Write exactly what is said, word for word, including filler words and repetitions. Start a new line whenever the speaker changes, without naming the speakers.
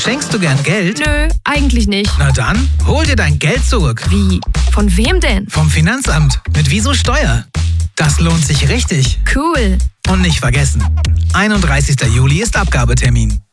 Schenkst du gern Geld?
Nö, eigentlich nicht.
Na dann, hol dir dein Geld zurück.
Wie? Von wem denn?
Vom Finanzamt. Mit Wieso Steuer. Das lohnt sich richtig.
Cool.
Und nicht vergessen, einunddreißigster Juli ist Abgabetermin.